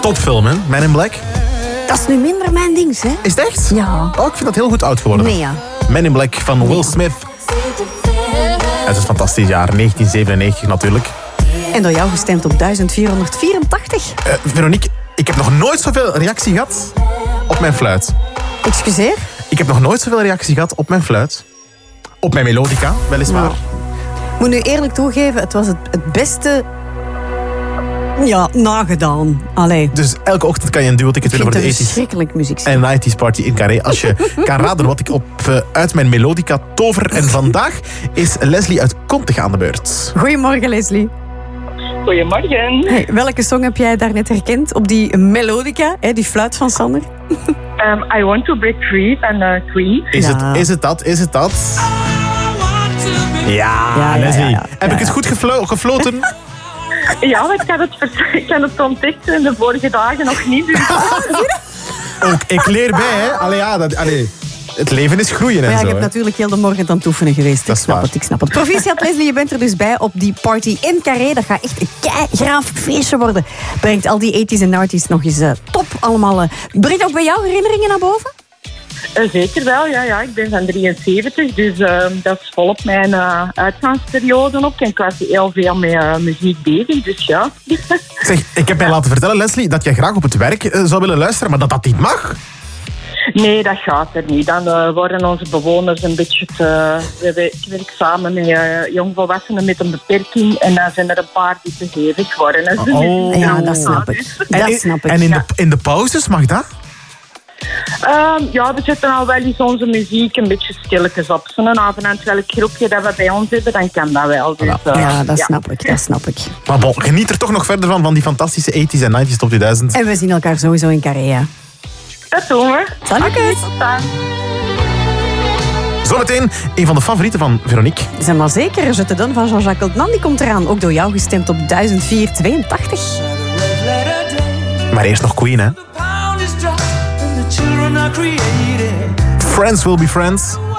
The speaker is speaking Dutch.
Topfilm, hè? Men in Black. Dat is nu minder mijn ding, hè? Is het echt? Ja. Oh, ik vind dat heel goed oud geworden. Nee, ja. Men in Black van Will Smith. Het is een fantastisch jaar. 1997 natuurlijk. En door jou gestemd op 1484. Veronique, ik heb nog nooit zoveel reactie gehad op mijn fluit. Excuseer? Ik heb nog nooit zoveel reactie gehad op mijn fluit. Op mijn melodica, weliswaar. Nou. Ik moet nu eerlijk toegeven, het was het beste... Ja, nagedaan. Allee. Dus elke ochtend kan je een duo-ticket Ik winnen voor vind de het 80s verschrikkelijk muziek. en 90s party in Carré. Als je kan raden wat ik uit mijn melodica tover. En vandaag is Leslie uit Kontig aan de beurt. Goedemorgen, Leslie. Goedemorgen. Hey, welke song heb jij daarnet herkend op die melodica, die fluit van Sander? I Want to Break Free van Queen. Is het dat? Ja, Leslie. ja. Heb ik het goed gefloten? Ja, ik kan het ontdekt in de vorige dagen nog niet. Dus. Ook, ik leer bij, hè. Het leven is groeien en Maar ja, zo. je hebt natuurlijk heel de morgen aan het oefenen geweest. Dat is waar. Ik snap het. Proficiat, Leslie, je bent er dus bij op die party in Carré. Dat gaat echt een keigraaf feestje worden. Brengt al die 80s en 90s nog eens top allemaal. Brengt ook bij jou herinneringen naar boven? Zeker wel, ja. Ik ben van 73, dus dat is volop mijn uitgangsperiode ook. En ik was heel veel met muziek bezig, dus ja. Zeg, ik heb mij laten vertellen, Leslie, dat jij graag op het werk zou willen luisteren, maar dat niet mag. Nee, dat gaat er niet. Dan worden onze bewoners een beetje te... Ik werk samen met jongvolwassenen met een beperking en dan zijn er een paar die te hevig worden. Ja, dat snap ik. En in de pauzes, mag dat? Ja, we zetten al wel eens onze muziek een beetje stilletjes op. Zo'n avond aan welk groepje dat we bij ons hebben, dan kan dat wel. Dus, dat snap ik. Maar bon, geniet er toch nog verder van die fantastische 80s en 90s top 2000. En we zien elkaar sowieso in Carré, hè. Dat doen we. Salutjes. Zometeen een van de favorieten van Veronique. Zeg maar zeker, Je te donne van Jean-Jacques Goldman, die komt eraan. Ook door jou gestemd op 1482. Maar eerst nog Queen, hè. Friends will be friends.